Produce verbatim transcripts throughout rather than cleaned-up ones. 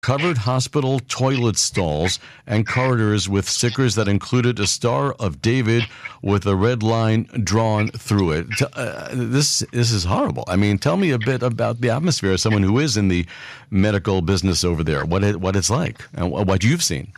covered hospital toilet stalls and corridors with stickers that included a Star of David with a red line drawn through it. Uh, this this is horrible. I mean, tell me a bit about the atmosphere as someone who is in the medical business over there, what it, what it's like and what you've seen.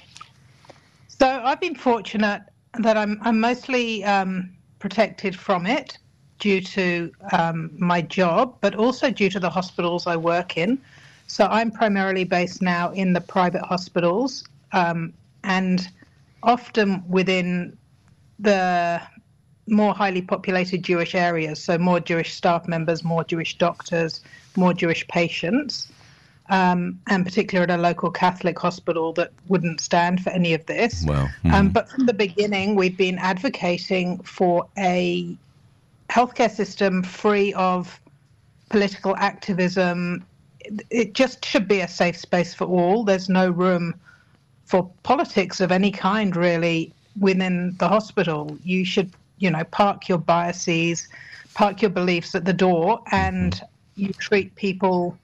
So I've been fortunate that I'm, I'm mostly um, protected from it due to um, my job, but also due to the hospitals I work in. So I'm primarily based now in the private hospitals, um, and often within the more highly populated Jewish areas, so more Jewish staff members, more Jewish doctors, more Jewish patients, um, and particularly at a local Catholic hospital that wouldn't stand for any of this. Well, mm. um, but from the beginning, we've been advocating for a healthcare system free of political activism. It just should be a safe space for all. There's no room for politics of any kind, really, within the hospital. You should, you know, park your biases, park your beliefs at the door, and you treat people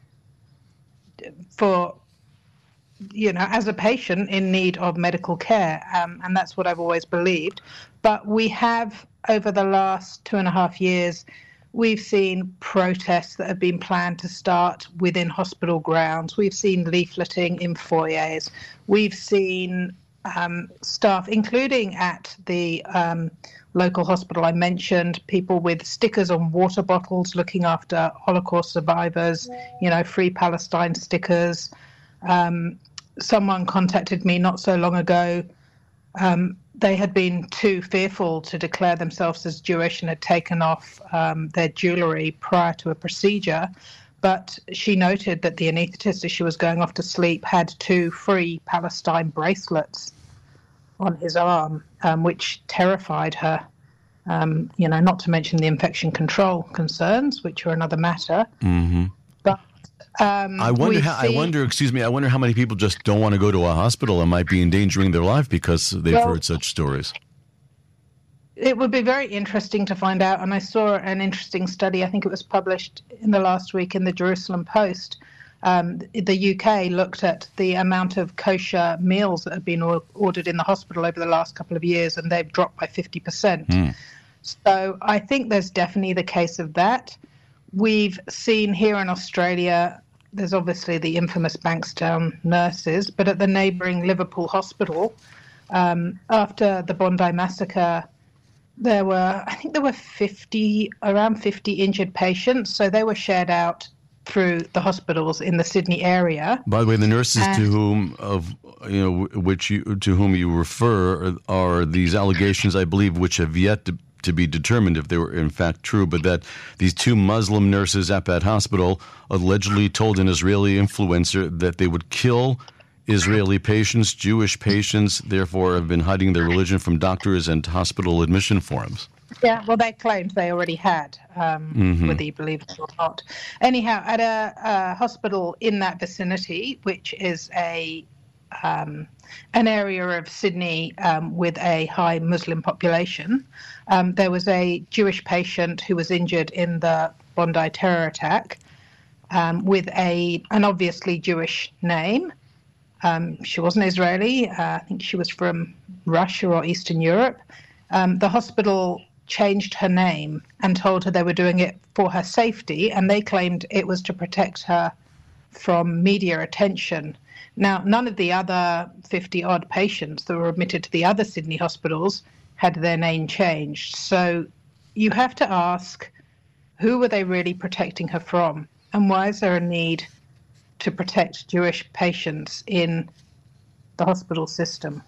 for, you know, as a patient in need of medical care. Um, and that's what I've always believed. But we have, over the last two and a half years, we've seen protests that have been planned to start within hospital grounds. We've seen leafleting in foyers. We've seen um, staff, including at the um, local hospital I mentioned, people with stickers on water bottles looking after Holocaust survivors, you know, Free Palestine stickers. Um, someone contacted me not so long ago. Um, they had been too fearful to declare themselves as Jewish and had taken off um, their jewellery prior to a procedure. But she noted that the anaesthetist, as she was going off to sleep, had two Free Palestine bracelets on his arm, um, which terrified her. Um, you know, not to mention the infection control concerns, which are another matter. Mm-hmm. But Um, I wonder how, see, I wonder, excuse me, I wonder how many people just don't want to go to a hospital and might be endangering their life because they've well, heard such stories. It would be very interesting to find out. And I saw an interesting study, I think it was published in the last week in the Jerusalem Post. Um, the U K looked at the amount of kosher meals that have been or- ordered in the hospital over the last couple of years, and they've dropped by fifty percent. Mm. So I think there's definitely the case of that. We've seen here in Australia, there's obviously the infamous Bankstown nurses, but at the neighbouring Liverpool Hospital, um, after the Bondi massacre, there were, I think there were fifty, around fifty injured patients, so they were shared out through the hospitals in the Sydney area. By the way, the nurses and, to whom of you know which you to whom you refer are these allegations, I believe, which have yet to to be determined if they were in fact true, but that these two Muslim nurses at that hospital allegedly told an Israeli influencer that they would kill Israeli patients, Jewish patients, therefore have been hiding their religion from doctors and hospital admission forms. Yeah, well, they claimed they already had, um, mm-hmm. whether you believe it or not. Anyhow, at a, a hospital in that vicinity, which is a um, an area of Sydney um, with a high Muslim population, um, there was a Jewish patient who was injured in the Bondi terror attack um, with a an obviously Jewish name. Um, she wasn't Israeli. Uh, I think she was from Russia or Eastern Europe. Um, the hospital changed her name and told her they were doing it for her safety, and they claimed it was to protect her from media attention. Now, none of the other fifty-odd patients that were admitted to the other Sydney hospitals had their name changed. So you have to ask, who were they really protecting her from? And why is there a need to protect Jewish patients in the hospital system?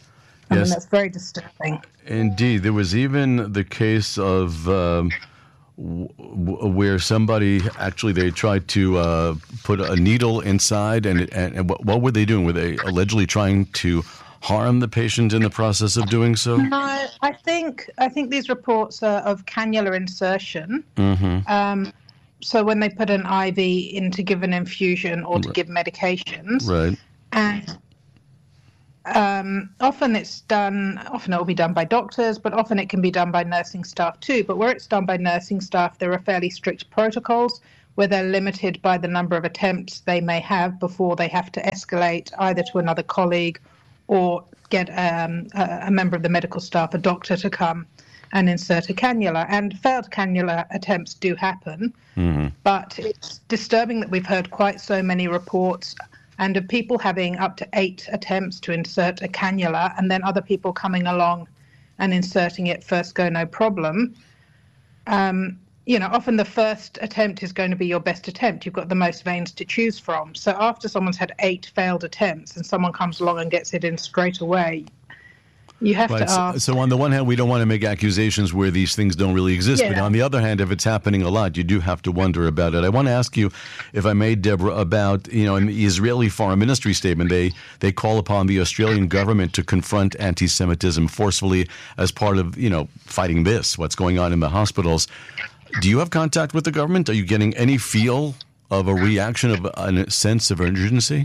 I Yes. mean, that's very disturbing. Indeed. There was even the case of um, w- w- where somebody actually, they tried to uh, put a needle inside, and, and, and what, what were they doing? Were they allegedly trying to harm the patient in the process of doing so? No, I think I think these reports are of cannula insertion. Mm-hmm. Um, so when they put an I V in to give an infusion or to give medications. Right. And um, often it's done, often it will be done by doctors, but often it can be done by nursing staff too. But where it's done by nursing staff, there are fairly strict protocols. where they're limited by the number of attempts they may have before they have to escalate either to another colleague or get um, a, a member of the medical staff, a doctor, to come and insert a cannula. And failed cannula attempts do happen, mm-hmm. but it's disturbing that we've heard quite so many reports and of people having up to eight attempts to insert a cannula and then other people coming along and inserting it first go, no problem. Um, you know, often the first attempt is going to be your best attempt. You've got the most veins to choose from. So after someone's had eight failed attempts and someone comes along and gets it in straight away, you have right. to ask. So, so on the one hand, we don't want to make accusations where these things don't really exist. Yeah. But on the other hand, if it's happening a lot, you do have to wonder about it. I want to ask you, if I may, Deborah, about, you know, in the Israeli Foreign Ministry statement, they, they call upon the Australian government to confront anti-Semitism forcefully as part of, you know, fighting this, what's going on in the hospitals. Do you have contact with the government? Are you getting any feel of a reaction, of a sense of urgency?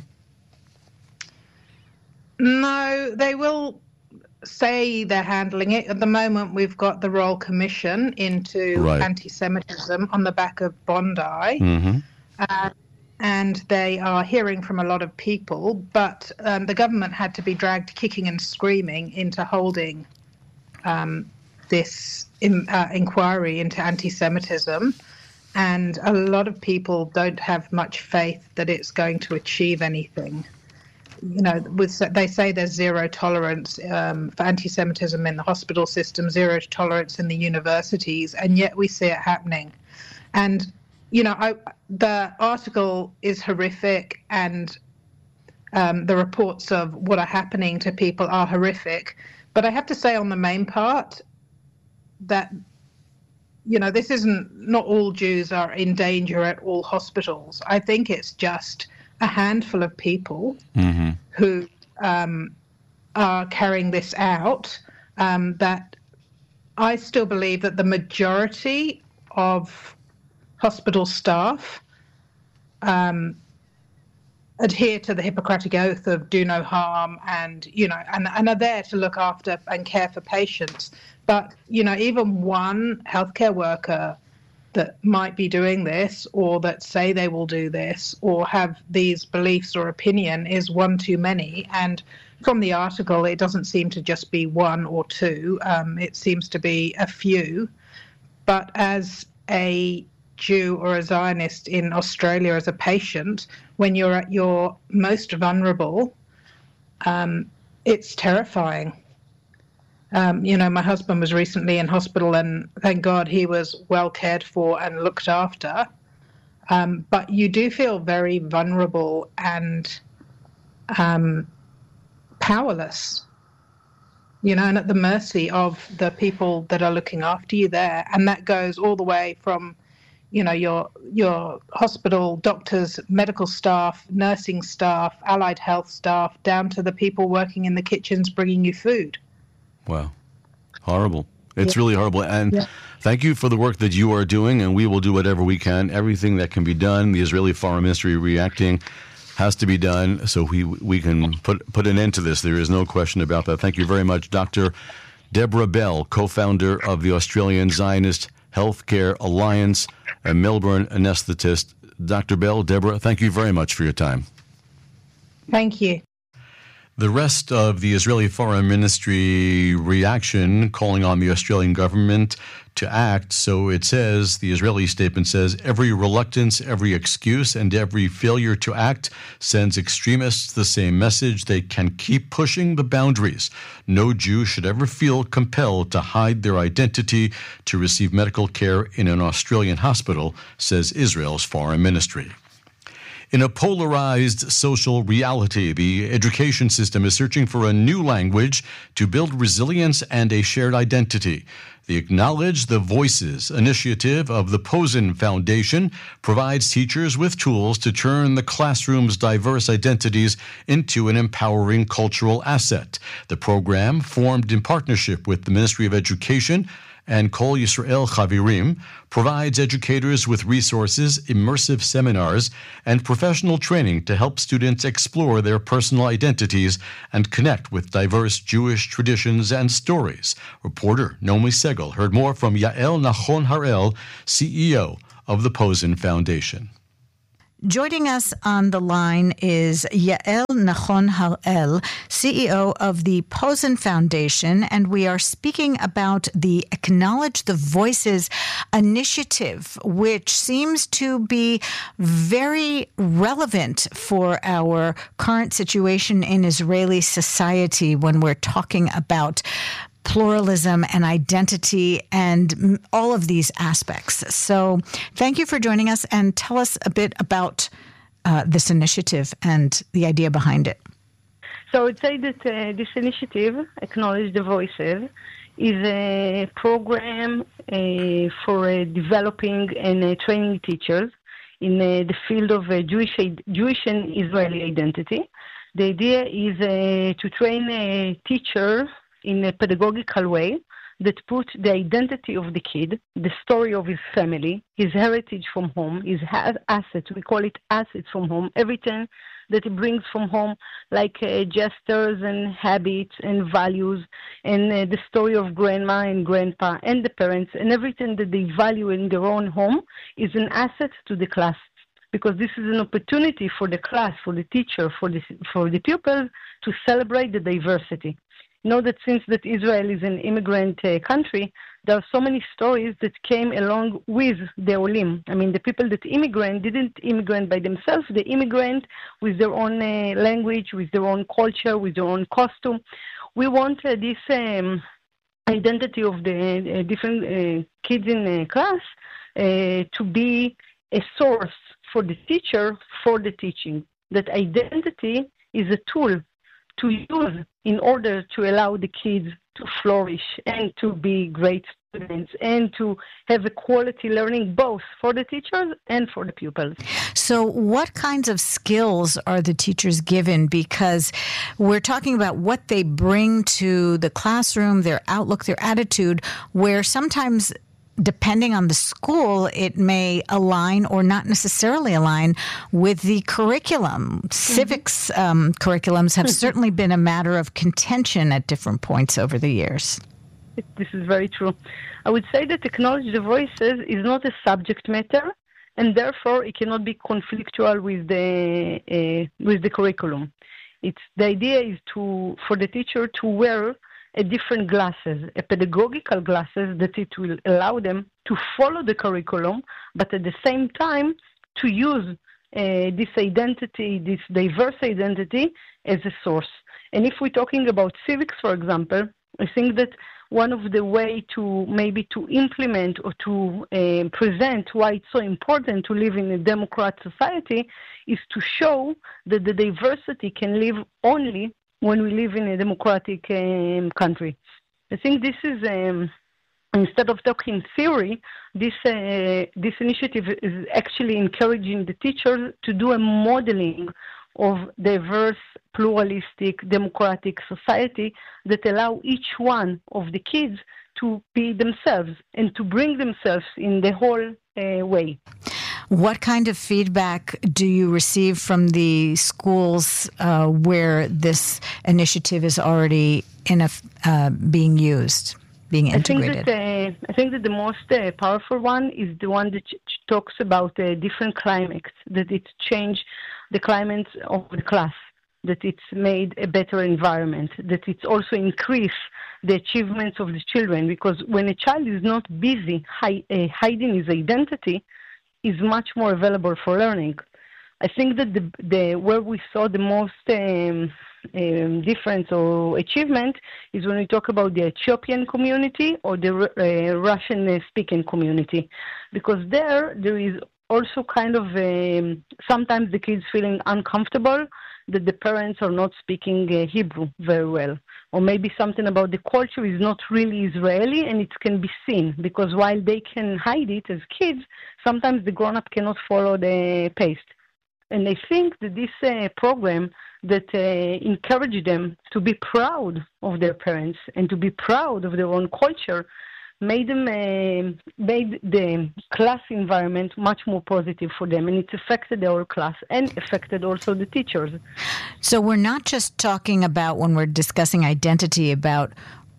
No, they will say they're handling it. At the moment, we've got the Royal Commission into right. anti-Semitism on the back of Bondi, mm-hmm. uh, and they are hearing from a lot of people, but um, the government had to be dragged kicking and screaming into holding um, this in, uh, inquiry into anti-Semitism, and a lot of people don't have much faith that it's going to achieve anything. You know, with, they say there's zero tolerance um, for anti-Semitism in the hospital system, zero tolerance in the universities, and yet we see it happening. And, you know, I, the article is horrific, and um, the reports of what are happening to people are horrific. But I have to say on the main part that, you know, this isn't, not all Jews are in danger at all hospitals. I think it's just a handful of people mm-hmm. who um, are carrying this out, um, that I still believe that the majority of hospital staff um, adhere to the Hippocratic Oath of do no harm and, you know, and, and are there to look after and care for patients. But, you know, even one healthcare worker that might be doing this or that say they will do this or have these beliefs or opinion is one too many. And from the article, it doesn't seem to just be one or two. Um, it seems to be a few. But as a Jew or a Zionist in Australia as a patient, when you're at your most vulnerable, um, it's terrifying. Um, you know, my husband was recently in hospital and thank God he was well cared for and looked after. Um, but you do feel very vulnerable and um, powerless, you know, and at the mercy of the people that are looking after you there. And that goes all the way from, you know, your your hospital doctors, medical staff, nursing staff, allied health staff, down to the people working in the kitchens bringing you food. Wow. Horrible. It's yeah. really horrible. And yeah. thank you for the work that you are doing, and we will do whatever we can. Everything that can be done, the Israeli Foreign Ministry reacting has to be done so we we can put, put an end to this. There is no question about that. Thank you very much, Doctor Deborah Bell, co-founder of the Australian Zionist Healthcare Alliance, a Melbourne anesthetist. Doctor Bell, Deborah, thank you very much for your time. Thank you. The rest of the Israeli Foreign Ministry reaction calling on the Australian government to act. So it says, the Israeli statement says, every reluctance, every excuse, and every failure to act sends extremists the same message. They can keep pushing the boundaries. No Jew should ever feel compelled to hide their identity to receive medical care in an Australian hospital, says Israel's Foreign Ministry. In a polarized social reality, the education system is searching for a new language to build resilience and a shared identity. The Acknowledge the Voices initiative of the Posen Foundation provides teachers with tools to turn the classroom's diverse identities into an empowering cultural asset. The program, formed in partnership with the Ministry of Education and Kol Yisrael Chavirim, provides educators with resources, immersive seminars, and professional training to help students explore their personal identities and connect with diverse Jewish traditions and stories. Reporter Naomi Segal heard more from Yael Nachon Harel, C E O of the Posen Foundation. Joining us on the line is Yael Nachon Harel, C E O of the Posen Foundation, and we are speaking about the Acknowledge the Voices initiative, which seems to be very relevant for our current situation in Israeli society when we're talking about pluralism and identity and all of these aspects. So thank you for joining us, and tell us a bit about uh, this initiative and the idea behind it. So I would say that uh, this initiative, Acknowledge the Voices, is a program uh, for uh, developing and uh, training teachers in uh, the field of uh, Jewish, Jewish and Israeli identity. The idea is uh, to train a teacher in a pedagogical way that puts the identity of the kid, the story of his family, his heritage from home, his ha- assets, we call it assets from home, everything that he brings from home, like uh, gestures and habits and values, and uh, the story of grandma and grandpa and the parents, and everything that they value in their own home is an asset to the class. Because this is an opportunity for the class, for the teacher, for the, for the pupils to celebrate the diversity. Know that since that Israel is an immigrant uh, country, there are so many stories that came along with the Olim. I mean, the people that immigrant didn't immigrant by themselves. They immigrant with their own uh, language, with their own culture, with their own costume. We want uh, this um, identity of the uh, different uh, kids in the class uh, to be a source for the teacher for the teaching. That identity is a tool to use in order to allow the kids to flourish and to be great students and to have a quality learning both for the teachers and for the pupils. So what kinds of skills are the teachers given? Because we're talking about what they bring to the classroom, their outlook, their attitude, where sometimes depending on the school, it may align or not necessarily align with the curriculum. Mm-hmm. Civics um, curriculums have certainly been a matter of contention at different points over the years. This is very true. I would say that Acknowledge the Voices is not a subject matter, and therefore it cannot be conflictual with the uh, with the curriculum. It's the idea is to for the teacher to wear a different glasses, a pedagogical glasses that it will allow them to follow the curriculum, but at the same time to use uh, this identity, this diverse identity as a source. And if we're talking about civics, for example, I think that one of the way to maybe to implement or to uh, present why it's so important to live in a democratic society is to show that the diversity can live only when we live in a democratic um, country. I think this is, um, instead of talking theory, this uh, this initiative is actually encouraging the teachers to do a modeling of diverse, pluralistic, democratic society that allow each one of the kids to be themselves and to bring themselves in the whole uh, way. What kind of feedback do you receive from the schools uh, where this initiative is already in a, uh, being used, being integrated? I think that, uh, I think that the most uh, powerful one is the one that ch- talks about uh, different climates, that it's changed the climate of the class, that it's made a better environment, that it's also increased the achievements of the children, because when a child is not busy hi- uh, hiding his identity, is much more available for learning. I think that the, the where we saw the most um, um, difference or achievement is when we talk about the Ethiopian community or the uh, Russian-speaking community, because there there is also kind of um, sometimes the kids feeling uncomfortable that the parents are not speaking uh, Hebrew very well, or maybe something about the culture is not really Israeli and it can be seen, because while they can hide it as kids, sometimes the grown-up cannot follow the pace. And I think that this uh, program that uh, encourages them to be proud of their parents and to be proud of their own culture made them uh, made the class environment much more positive for them, and it affected the whole class and affected also the teachers. So we're not just talking about, when we're discussing identity, about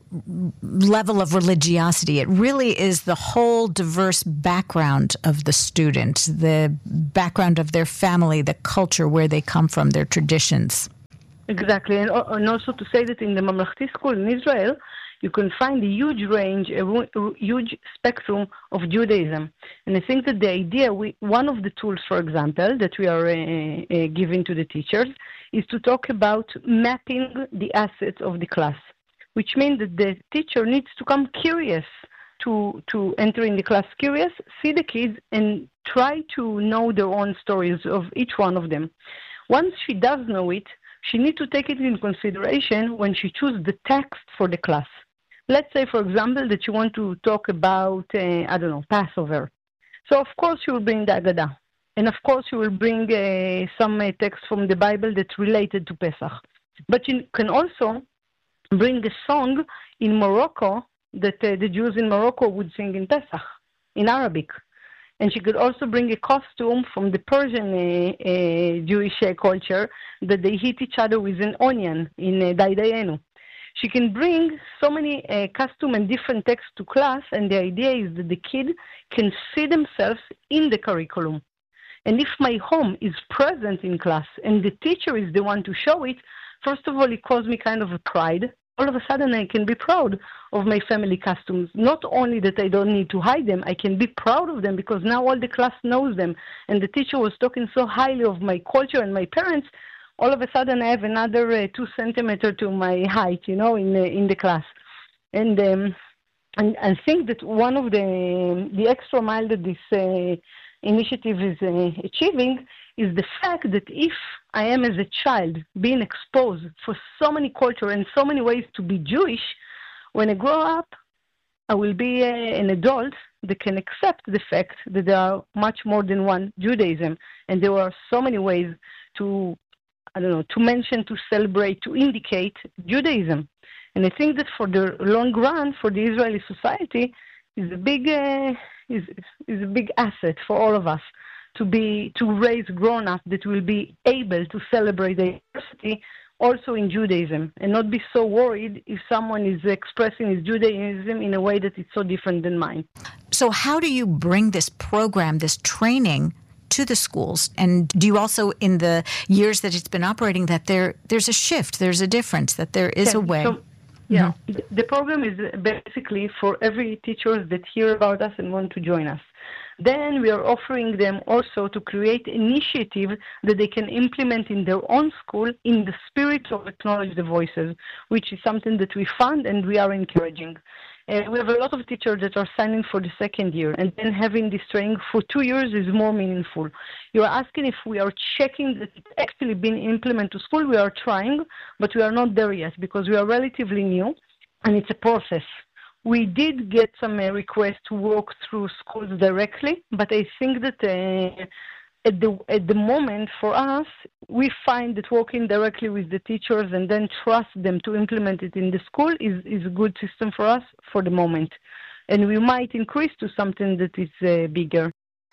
level of religiosity. It really is the whole diverse background of the student, the background of their family, the culture, where they come from, their traditions. Exactly, and, and also to say that in the Mamlechti school in Israel, you can find a huge range, a huge spectrum of Judaism. And I think that the idea, we, one of the tools, for example, that we are uh, uh, giving to the teachers is to talk about mapping the assets of the class, which means that the teacher needs to come curious to, to enter in the class curious, see the kids, and try to know their own stories of each one of them. Once she does know it, she needs to take it into consideration when she chooses the text for the class. Let's say, for example, that you want to talk about, uh, I don't know, Passover. So, of course, you will bring the Agadah. And, of course, you will bring uh, some uh, text from the Bible that's related to Pesach. But you can also bring a song in Morocco that uh, the Jews in Morocco would sing in Pesach, in Arabic. And she could also bring a costume from the Persian uh, uh, Jewish uh, culture that they hit each other with an onion in uh, Dai Dayenu. She can bring so many uh, costume and different texts to class, and the idea is that the kid can see themselves in the curriculum. And if my home is present in class and the teacher is the one to show it, first of all, it causes me kind of a pride. All of a sudden, I can be proud of my family costumes. Not only that I don't need to hide them, I can be proud of them because now all the class knows them. And the teacher was talking so highly of my culture and my parents, all of a sudden I have another uh, two centimeter to my height, you know, in the, in the class. And, um, and I think that one of the, the extra mile that this uh, initiative is uh, achieving is the fact that if I am as a child being exposed for so many cultures and so many ways to be Jewish, when I grow up, I will be uh, an adult that can accept the fact that there are much more than one Judaism, and there are so many ways to, I don't know, to mention, to celebrate, to indicate Judaism. And I think that for the long run, for the Israeli society, is a big uh, is is a big asset for all of us to be to raise grown-ups that will be able to celebrate the diversity also in Judaism and not be so worried if someone is expressing his Judaism in a way that is so different than mine. So how do you bring this program, this training, to the schools? And do you also, in the years that it's been operating, that there there's a shift, there's a difference, that there is yeah, a way? So, yeah, mm-hmm. The program is basically for every teacher that hear about us and want to join us. Then we are offering them also to create initiative that they can implement in their own school in the spirit of Acknowledge the Voices, which is something that we fund and we are encouraging. Uh, we have a lot of teachers that are signing for the second year, and then having this training for two years is more meaningful. You are asking if we are checking that it's actually been implemented to school. We are trying, but we are not there yet because we are relatively new, and it's a process. We did get some uh, requests to walk through schools directly, but I think that uh, at the at the moment for us, we find that working directly with the teachers and then trust them to implement it in the school is, is a good system for us for the moment. And we might increase to something that is uh, bigger.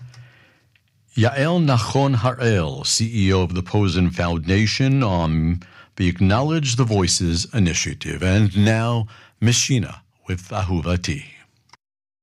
Yael Nachon Harel, C E O of the Posen Foundation, on the Acknowledge the Voices initiative. And now, Miss Sheena with Ahuvati.